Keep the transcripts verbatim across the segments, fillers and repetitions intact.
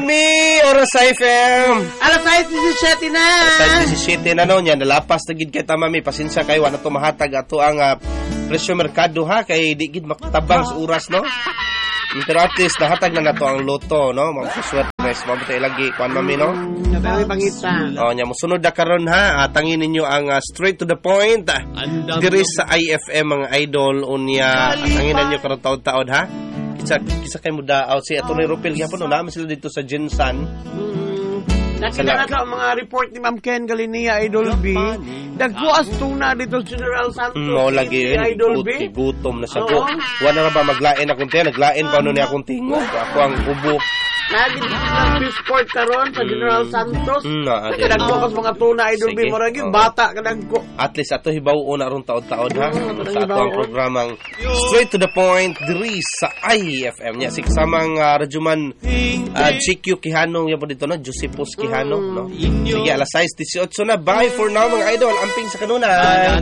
Mami! Oras sa F M! Alas sais disisiete na! Alas sais disisiete na no niya. Nalapas na gid kita, Mami. Pasensya kayo. Wala ito mahatag ato ang uh, presyo merkado, ha? Kay di gid makatabang sa oras, no? Pero at least, nahatag na nato ang loto, no? Mga suswertes. Mabuti lagi. Kuan, Mami, no? Nabawi pangita. O, niya. Musunod na karon ha. Uh, tangin ninyo ang uh, straight to the point. Uh, Diri sa I F M, mga idol. Unya, tangin ninyo karon taon-taon, ha? Kisa, kisa kayo mo daaw si Atty. Ropel gyapon no naman sila dito sa Jinsan. Mm. Nakita na ka mga report ni Ma'am Ken Galinia Idol B. Dagpuas tuna dito si General Santos. Mo mm, lagi yun. Idol B. Gutom na siya po. Wala na ba maglain akong tiyan? Naglain pa nun niya akong tingog. Ako ang ubo. Nagin ng Peaceport karon sa General Santos. Mm, no, Kadagpuas mga tuna Idol B. Maragi oh. Bata kadagko. At least ato hibaw una ron taon-taon ha. Mm, sa ato ang programang Straight to the Point diri sa I F M niya. Si kasamang uh, Rajuman uh, G Q Quijano yan po dito no. Josephus Quijano no. Sige alas sais disisiete na. Bye for now mga idol. Amping sa kanuna.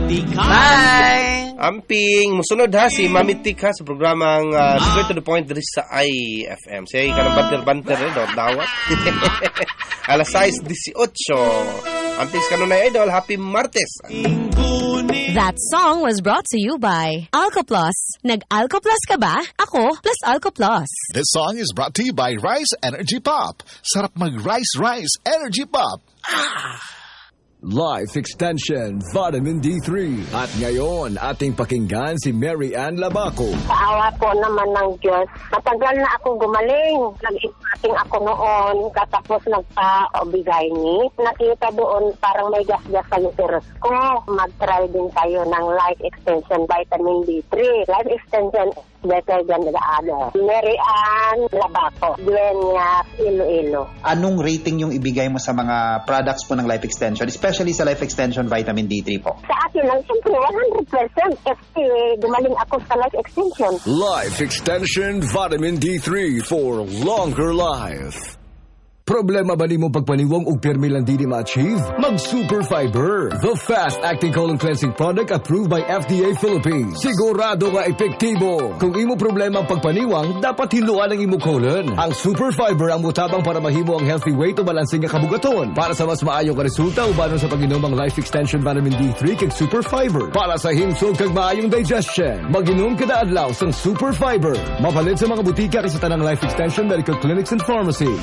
Bye. Amping. Musunod ha si Mami Tik ha sa programang uh, Straight to the Point diri sa I F M. Sige ka ng banter-banter eh. Dawat. alas sais disisiete. Amping sa kanuna idol. Happy Martes. That song was brought to you by Alcoplus. Nag-Alcoplus ka ba? Ako plus Alcoplus. This song is brought to you by Rice Energy Pop. Sarap mag-Rice Rice Energy Pop. Ah! Life Extension Vitamin D three. At ngayon, ating pakinggan si Mary Ann Labaco. Paawa po naman ng Diyos. Matagal na akong gumaling. Nag-ipating ako noon. Katapos nagpa-obigay ni. Nakita doon parang may gas-gas sa uterus ko. Mag-try din tayo ng Life Extension Vitamin D three. Life Extension better than the other. Mary Ann Labaco. Dueñas, Iloilo. Anong rating yung ibigay mo sa mga products po ng Life Extension? Especially sa Life Extension Vitamin D three po. Sa akin lang, siyempre, one hundred percent. Kasi gumaling ako sa Life Extension. Life Extension Vitamin D three for longer life. Problema ba ni mo pagpaniwang og permi lang di ma-achieve? Mag-Super Fiber, the fast-acting colon cleansing product approved by F D A Philippines. Sigurado nga epektibo. Kung imo problema ang pagpaniwang, dapat hiluan ang imo colon. Ang Super Fiber ang mutabang para mahimo ang healthy weight o balansing nga kabugaton. Para sa mas maayong ka resulta, ubanon sa pag-inom ang Life Extension Vitamin D three kag Super Fiber. Para sa himsog kag maayong digestion, mag-inom kada adlaw sang Super Fiber. Mapalit sa mga butika kay sa tanang Life Extension Medical Clinics and Pharmacies.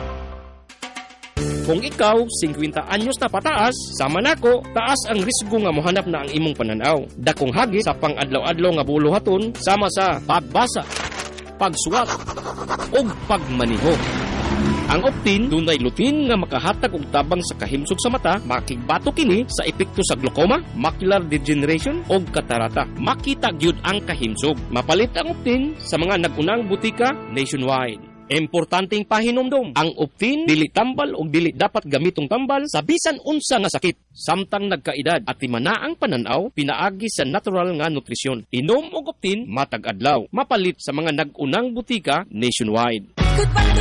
Kung ikaw, fifty anyos na pataas, sama nako, taas ang risgo nga mohanap na ang imong pananaw. Dakong hagit sa pang-adlaw-adlaw nga buluhaton, sama sa pagbasa, pagsuwat, o pagmaniho. Ang Optin, dunay lutin nga makahatag og tabang sa kahimsog sa mata, makigbato kini sa epekto sa glaucoma, macular degeneration o katarata. Makita gyud ang kahimsog. Mapalit ang Optin sa mga nagunang butika nationwide. Importanteng pahinomdom, ang Optin dili tambal o dili dapat gamitong tambal sa bisan unsa nga sakit. Samtang nagkaedad at timana ang pananaw, pinaagi sa natural nga nutrisyon. Inom og Optin matag adlaw, mapalit sa mga nagunang butika nationwide.